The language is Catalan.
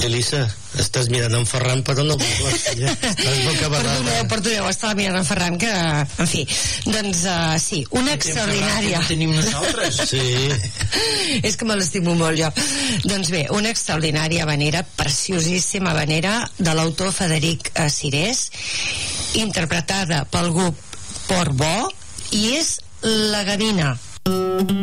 Elisa, estàs mirant en Ferran però no parles. Perdoneu, estava mirant en Ferran que, en fi, doncs sí, una extraordinària. Que tenim nosaltres. Sí. És que me l'estimo molt jo. Doncs bé, una extraordinària havanera, preciosíssima havanera de l'autor Frederic Sirés, interpretada pel grup Port Bo, i és la gavina